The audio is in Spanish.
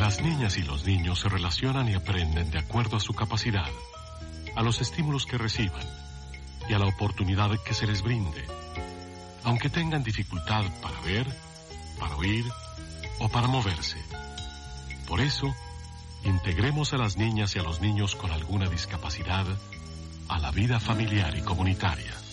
Las niñas y los niños se relacionan y aprenden de acuerdo a su capacidad, a los estímulos que reciban y a la oportunidad que se les brinde, aunque tengan dificultad para ver, para oír o para moverse. Por eso, integremos a las niñas y a los niños con alguna discapacidad a la vida familiar y comunitaria.